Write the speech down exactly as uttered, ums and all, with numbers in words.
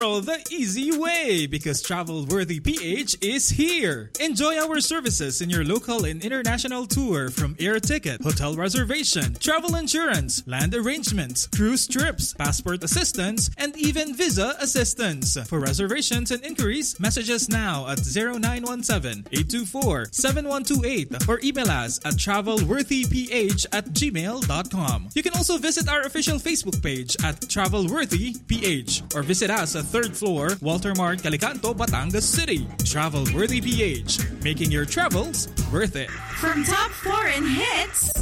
the easy way, because Travel Worthy P H is here. Enjoy our services in your local and international tour, from air ticket, hotel reservation, travel insurance, land arrangements, cruise trips, passport assistance, and even visa assistance. For reservations and inquiries, message us now at zero nine one seven, eight two four, seven one two eight or email us at travelworthyph at gmail dot com. You can also visit our official Facebook page at TravelWorthyPH or visit us at third floor, Walter Mart, Calicanto, Batangas City. Travel Worthy P H, making your travels worth it. From top foreign hits